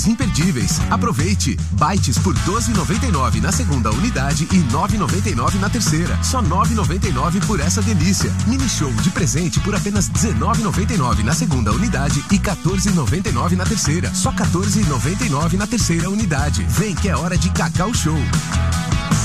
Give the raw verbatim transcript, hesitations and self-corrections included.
imperdíveis. Aproveite. Bytes por doze reais e noventa e nove centavos na segunda unidade e nove reais e noventa e nove centavos na terceira. Só nove reais e noventa e nove centavos por essa delícia. Mini Show de presente por apenas dezenove reais e noventa e nove centavos na segunda unidade e quatorze reais e noventa e nove centavos na terceira. Só quatorze reais e noventa e nove centavos na terceira unidade. Vem que é hora de Cacau Show.